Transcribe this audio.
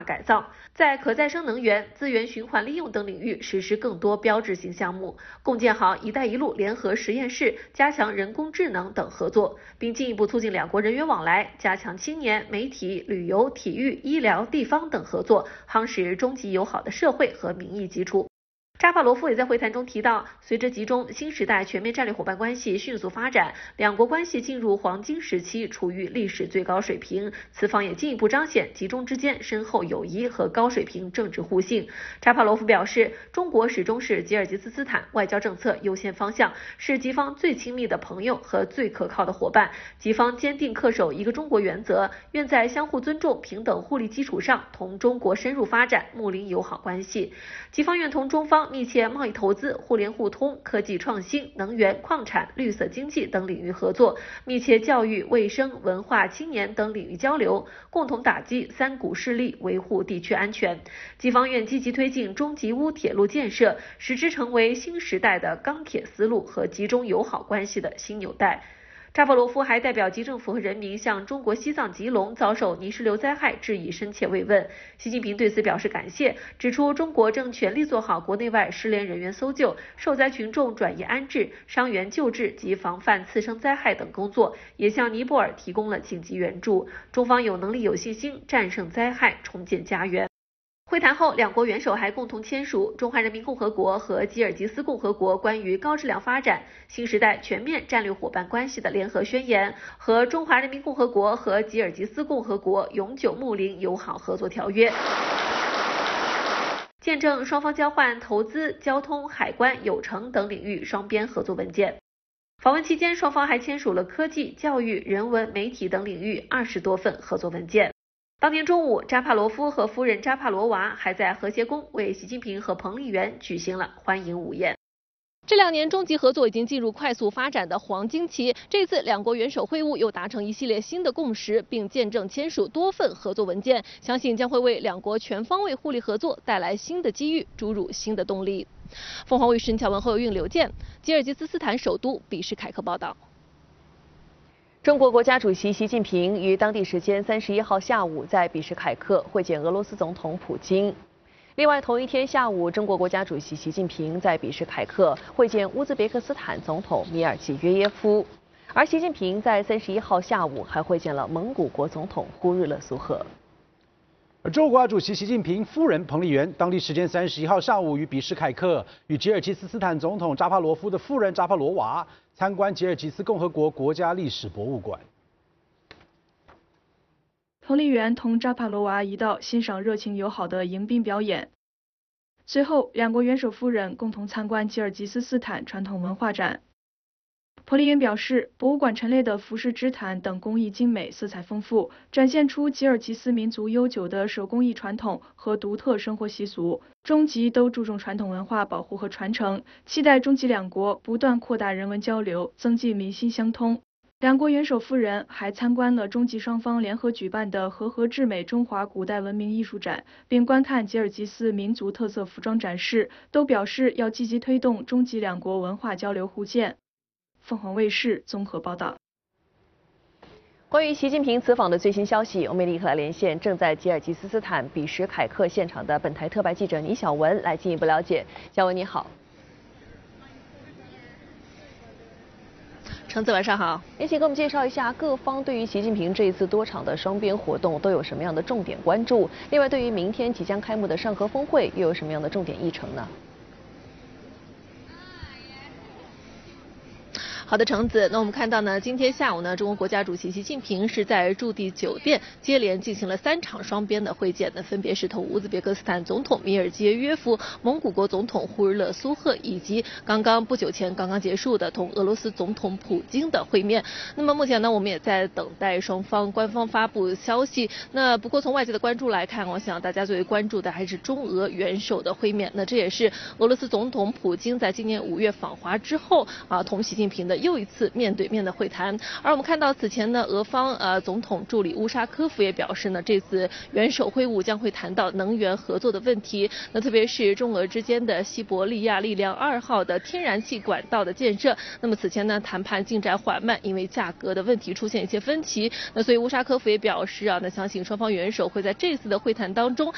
改造，在可再生能源、资源循环利用等领域实施更多标志性项目，共建好“一带一路”联合实验室，加强人工智能等合作，并进一步促进两国人员往来，加强青年、媒体、旅游、体育、医疗、地方等合作，夯实中吉友好的社会和民意基础。扎帕罗夫也在会谈中提到，随着集中新时代全面战略伙伴关系迅速发展，两国关系进入黄金时期，处于历史最高水平。此访也进一步彰显集中之间深厚友谊和高水平政治互信。扎帕罗夫表示，中国始终是吉尔吉斯斯坦外交政策优先方向，是吉方最亲密的朋友和最可靠的伙伴。吉方坚定恪守一个中国原则，愿在相互尊重、平等互利基础上同中国深入发展睦邻友好关系。吉方愿同中方密切贸易投资、互联互通、科技创新、能源、矿产、绿色经济等领域合作，密切教育、卫生、文化、青年等领域交流，共同打击三股势力，维护地区安全。吉方愿积极推进中吉乌铁路建设，使之成为新时代的钢铁丝路和集中友好关系的新纽带。扎帕罗夫还代表吉政府和人民向中国西藏吉隆遭受泥石流灾害致以深切慰问。习近平对此表示感谢，指出中国正全力做好国内外失联人员搜救、受灾群众转移安置、伤员救治及防范次生灾害等工作，也向尼泊尔提供了紧急援助。中方有能力、有信心战胜灾害，重建家园。会谈后，两国元首还共同签署《中华人民共和国和吉尔吉斯共和国关于高质量发展新时代全面战略伙伴关系的联合宣言》和《中华人民共和国和吉尔吉斯共和国永久睦邻友好合作条约》，见证双方交换投资、交通、海关、有成等领域双边合作文件。访问期间，双方还签署了科技、教育、人文、媒体等领域20多份合作文件。当天中午，扎帕罗夫和夫人扎帕罗娃还在和谐宫为习近平和彭丽媛举行了欢迎午宴。 这2年中吉合作已经进入快速发展的黄金期，这次两国元首会晤又达成一系列新的共识，并见证签署多份合作文件，相信将会为两国全方位互利合作带来新的机遇，注入新的动力。凤凰卫视乔文后运刘健，吉尔吉斯斯坦首都比什凯克报道。 中国国家主席习近平于当地时间31号下午在比什凯克会见俄罗斯总统普京。另外，同一天下午，中国国家主席习近平在比什凯克会见乌兹别克斯坦总统米尔济约耶夫，而习近平在31号下午还会见了蒙古国总统呼日勒苏赫。 中国国家主席习近平夫人彭丽媛当地时间31号上午于比什凯克与吉尔吉斯斯坦总统扎帕罗夫的夫人扎帕罗娃参观吉尔吉斯共和国国家历史博物馆。 彭丽媛同扎帕罗娃一道欣赏热情友好的迎宾表演。随后，两国元首夫人共同参观吉尔吉斯斯坦传统文化展。彭丽媛表示，博物馆陈列的服饰织毯等工艺精美、色彩丰富，展现出吉尔吉斯民族悠久的手工艺传统和独特生活习俗。中吉都注重传统文化保护和传承，期待中吉两国不断扩大人文交流，增进民心相通。两国元首夫人还参观了中吉双方联合举办的和合至美中华古代文明艺术展，并观看吉尔吉斯民族特色服装展示，都表示要积极推动中吉两国文化交流互鉴。凤凰卫视综合报道。 关于习近平此访的最新消息，我们立刻来连线正在吉尔吉斯斯坦比什凯克现场的本台特派记者倪晓文来进一步了解。小文你好。 橙子晚上好， 也请给我们介绍一下各方对于习近平这一次多场的双边活动都有什么样的重点关注？另外，对于明天即将开幕的上合峰会又有什么样的重点议程呢？ 好的，橙子，那我们看到呢，今天下午呢，中国国家主席习近平是在驻地酒店接连进行了3场双边的会见，那分别是同乌兹别克斯坦总统米尔济约夫、蒙古国总统呼日勒苏赫以及不久前刚刚结束的同俄罗斯总统普京的会面。那么目前呢，我们也在等待双方官方发布消息。那不过从外界的关注来看，我想大家最为关注的还是中俄元首的会面。那这也是俄罗斯总统普京在今年5月访华之后同习近平的又一次面对面的会谈。而我们看到此前呢，俄方总统助理乌沙科夫也表示呢，这次元首会晤将会谈到能源合作的问题，那特别是中俄之间的西伯利亚力量2号的天然气管道的建设。那么此前呢，谈判进展缓慢，因为价格的问题出现一些分歧。那所以乌沙科夫也表示那相信双方元首会在这次的会谈当中